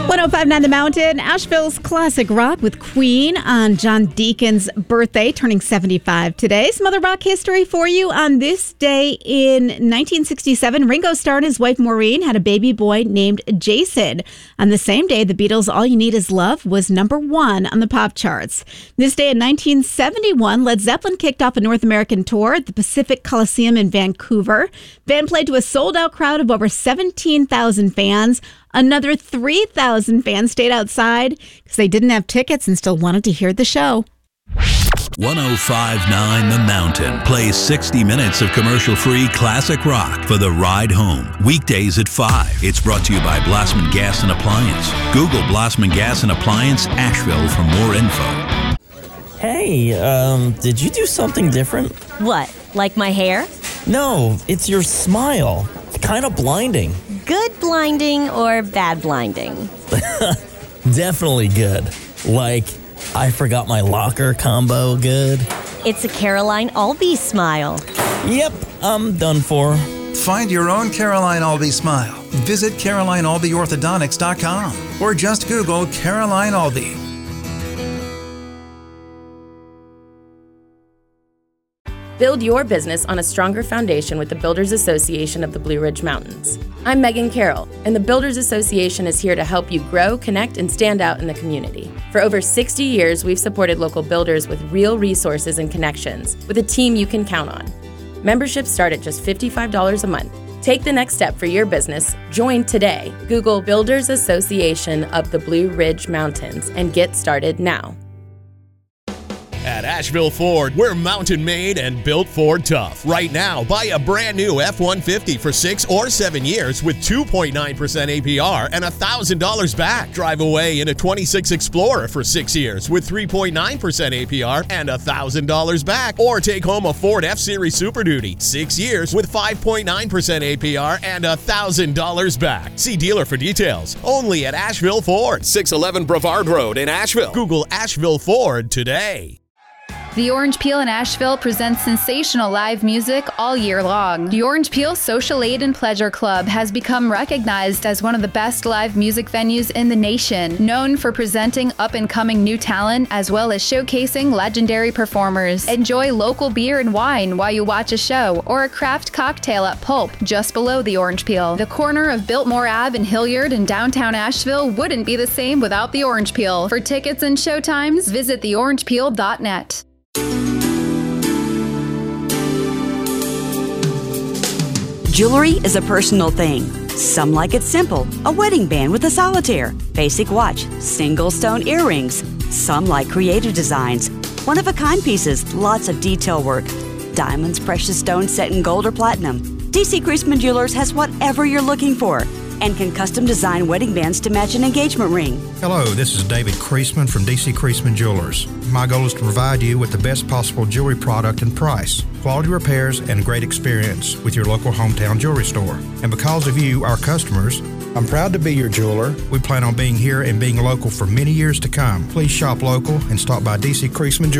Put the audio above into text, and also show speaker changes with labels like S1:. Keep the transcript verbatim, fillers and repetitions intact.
S1: one oh five point nine The Mountain, Asheville's classic rock with Queen on John Deacon's birthday, turning seventy-five today. Some other rock history for you. On this day in nineteen sixty-seven, Ringo Starr and his wife Maureen had a baby boy named Jason. On the same day, the Beatles' All You Need Is Love was number one on the pop charts. This day in nineteen seventy-one, Led Zeppelin kicked off a North American tour at the Pacific Coliseum in Vancouver. Band played to a sold-out crowd of over seventeen thousand fans. Another three thousand fans stayed outside because they didn't have tickets and still wanted to hear the show.
S2: one oh five point nine The Mountain plays sixty minutes of commercial-free classic rock for the ride home. Weekdays at five. It's brought to you by Blossman Gas and Appliance. Google Blossman Gas and Appliance Asheville for more info.
S3: Hey, um, did you do something different?
S4: What, like my hair?
S3: No, it's your smile. It's kind of blinding.
S4: Good blinding or bad blinding?
S3: Definitely good. Like, I forgot my locker combo good.
S4: It's a Caroline Albee smile.
S3: Yep, I'm done for.
S5: Find your own Caroline Albee smile. Visit Caroline Albee Orthodontics dot com or just Google Caroline Albee.
S6: Build your business on a stronger foundation with the Builders Association of the Blue Ridge Mountains. I'm Megan Carroll, and the Builders Association is here to help you grow, connect, and stand out in the community. For over sixty years, we've supported local builders with real resources and connections, with a team you can count on. Memberships start at just fifty-five dollars a month. Take the next step for your business. Join today. Google Builders Association of the Blue Ridge Mountains and get started now.
S7: At Asheville Ford, we're mountain made and built Ford tough. Right now, buy a brand new F one fifty for six or seven years with two point nine percent A P R and one thousand dollars back. Drive away in a twenty-six Explorer for six years with three point nine percent A P R and one thousand dollars back. Or take home a Ford F-Series Super Duty, six years with five point nine percent A P R and one thousand dollars back. See dealer for details. Only at Asheville Ford, six eleven Brevard Road in Asheville. Google Asheville Ford today.
S8: The Orange Peel in Asheville presents sensational live music all year long. The Orange Peel Social Aid and Pleasure Club has become recognized as one of the best live music venues in the nation, known for presenting up-and-coming new talent as well as showcasing legendary performers. Enjoy local beer and wine while you watch a show, or a craft cocktail at Pulp, just below the Orange Peel. The corner of Biltmore Avenue in Hilliard in downtown Asheville wouldn't be the same without the Orange Peel. For tickets and showtimes, visit the orange peel dot net.
S9: Jewelry is a personal thing. Some like it simple, a wedding band with a solitaire, basic watch, single stone earrings. Some like creative designs, one-of-a-kind pieces, lots of detail work. Diamonds, precious stones set in gold or platinum. D C Creasman Jewelers has whatever you're looking for and can custom design wedding bands to match an engagement ring.
S10: Hello, this is David Creasman from D C Creasman Jewelers. My goal is to provide you with the best possible jewelry product and price, quality repairs, and great experience with your local hometown jewelry store. And because of you, our customers, I'm proud to be your jeweler. We plan on being here and being local for many years to come. Please shop local and stop by D C Creasman Jewelers.